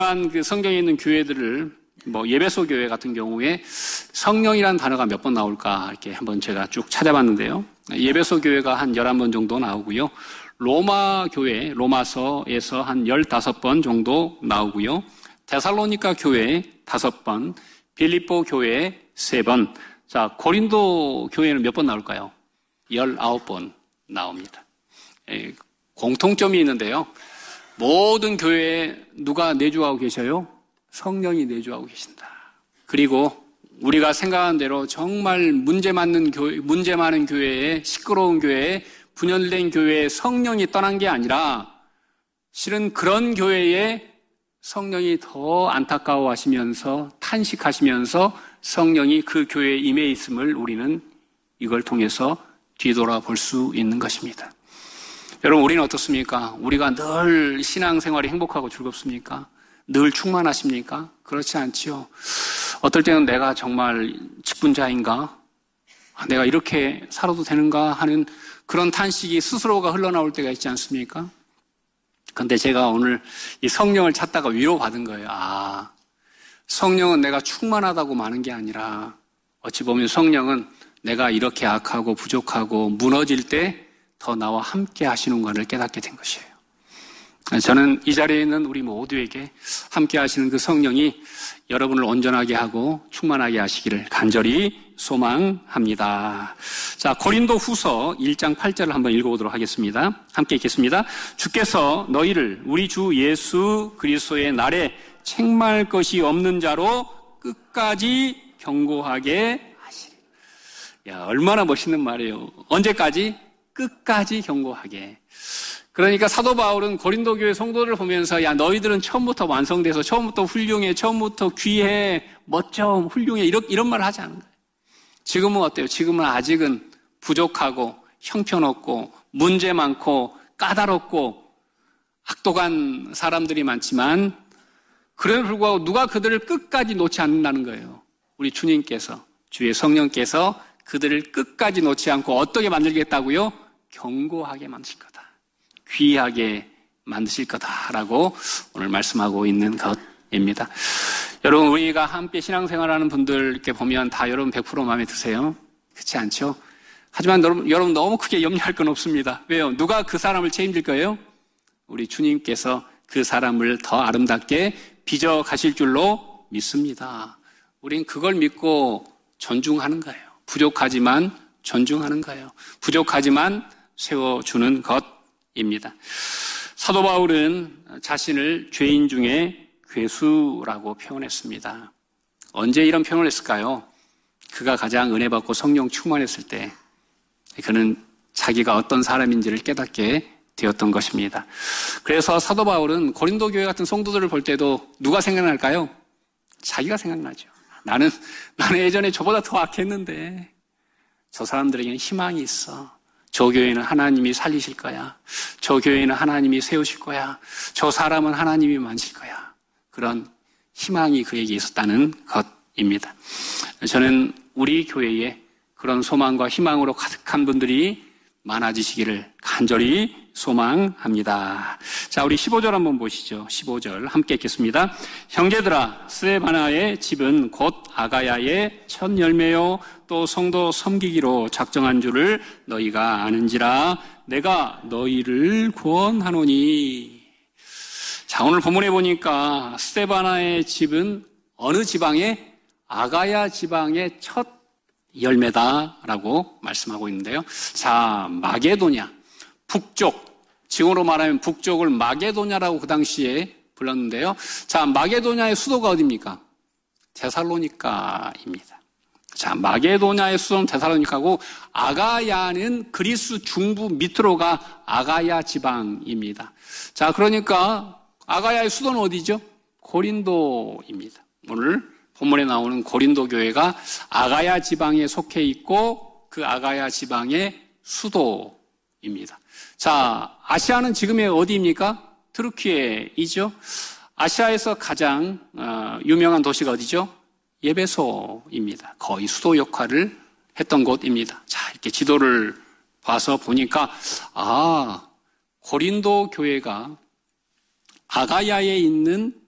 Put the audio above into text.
그 성경에 있는 교회들을 예배소 교회 같은 경우에 성령이라는 단어가 몇 번 나올까 이렇게 한번 제가 쭉 찾아봤는데요. 예배소 교회가 한 11번 정도 나오고요. 로마 교회, 로마서에서 한 15번 정도 나오고요. 데살로니가 교회 5번, 빌립보 교회 3번. 자, 고린도 교회는 몇 번 나올까요? 19번 나옵니다. 공통점이 있는데요. 모든 교회에 누가 내주하고 계셔요? 성령이 내주하고 계신다. 그리고 우리가 생각하는 대로 정말 문제 많은 교회에, 시끄러운 교회에, 분열된 교회에 성령이 떠난 게 아니라 실은 그런 교회에 성령이 더 안타까워하시면서 탄식하시면서 성령이 그 교회에 임해 있음을 우리는 이걸 통해서 뒤돌아볼 수 있는 것입니다. 여러분, 우리는 어떻습니까? 우리가 늘 신앙생활이 행복하고 즐겁습니까? 늘 충만하십니까? 그렇지 않지요. 어떨 때는 내가 정말 직분자인가? 내가 이렇게 살아도 되는가 하는 그런 탄식이 스스로가 흘러나올 때가 있지 않습니까? 근데 제가 오늘 이 성령을 찾다가 위로받은 거예요. 성령은 내가 충만하다고 많은 게 아니라 어찌 보면 성령은 내가 이렇게 악하고 부족하고 무너질 때 더 나와 함께 하시는 것을 깨닫게 된 것이에요. 저는 이 자리에 있는 우리 모두에게 함께 하시는 그 성령이 여러분을 온전하게 하고 충만하게 하시기를 간절히 소망합니다. 자, 고린도 후서 1장 8절을 한번 읽어보도록 하겠습니다. 함께 읽겠습니다. 주께서 너희를 우리 주 예수 그리스도의 날에 책망할 것이 없는 자로 끝까지 경고하게 하시리. 야, 얼마나 멋있는 말이에요. 언제까지? 끝까지 경고하게. 그러니까 사도 바울은 고린도 교회 성도를 보면서 야, 너희들은 처음부터 완성돼서 처음부터 훌륭해, 처음부터 귀해, 멋져, 훌륭해 이런 말을 하지 않은 거예요. 지금은 어때요? 지금은 아직은 부족하고 형편없고 문제 많고 까다롭고 악독한 사람들이 많지만 그럼에도 불구하고 누가 그들을 끝까지 놓지 않는다는 거예요. 우리 주님께서, 주의 성령께서 그들을 끝까지 놓지 않고 어떻게 만들겠다고요? 견고하게 만드실 거다. 귀하게 만드실 거다라고 오늘 말씀하고 있는 것입니다. 여러분, 우리가 함께 신앙생활하는 분들 이렇게 보면 다 여러분 100% 마음에 드세요? 그렇지 않죠? 하지만 여러분 너무 크게 염려할 건 없습니다. 왜요? 누가 그 사람을 책임질 거예요? 우리 주님께서 그 사람을 더 아름답게 빚어 가실 줄로 믿습니다. 우린 그걸 믿고 존중하는 거예요. 부족하지만 존중하는 거예요. 부족하지만 세워주는 것입니다. 사도 바울은 자신을 죄인 중에 괴수라고 표현했습니다. 언제 이런 표현을 했을까요? 그가 가장 은혜 받고 성령 충만했을 때 그는 자기가 어떤 사람인지를 깨닫게 되었던 것입니다. 그래서 사도 바울은 고린도 교회 같은 성도들을 볼 때도 누가 생각날까요? 자기가 생각나죠. 나는 예전에 저보다 더 악했는데 저 사람들에게는 희망이 있어. 저 교회는 하나님이 살리실 거야. 저 교회는 하나님이 세우실 거야. 저 사람은 하나님이 만질 거야. 그런 희망이 그에게 있었다는 것입니다. 저는 우리 교회에 그런 소망과 희망으로 가득한 분들이 많아지시기를 간절히 소망합니다. 자, 우리 15절 한번 보시죠. 15절 함께 읽겠습니다. 형제들아, 스데바나의 집은 곧 아가야의 첫 열매요 또 성도 섬기기로 작정한 줄을 너희가 아는지라 내가 너희를 구원하노니. 자, 오늘 본문에 보니까 스데바나의 집은 어느 지방의? 아가야 지방의 첫 열매다라고 말씀하고 있는데요. 자, 마게도냐, 북쪽, 지금으로 말하면 북쪽을 마게도냐라고 그 당시에 불렀는데요. 자, 마게도냐의 수도가 어디입니까? 데살로니카입니다. 자, 마게도냐의 수도는 데살로니카고 아가야는 그리스 중부 밑으로가 아가야 지방입니다. 자, 그러니까 아가야의 수도는 어디죠? 고린도입니다. 오늘 본문에 나오는 고린도 교회가 아가야 지방에 속해 있고 그 아가야 지방의 수도입니다. 자, 아시아는 지금의 어디입니까? 트르키예이죠. 아시아에서 가장 유명한 도시가 어디죠? 예베소입니다. 거의 수도 역할을 했던 곳입니다. 자, 이렇게 지도를 봐서 보니까 고린도 교회가 아가야에 있는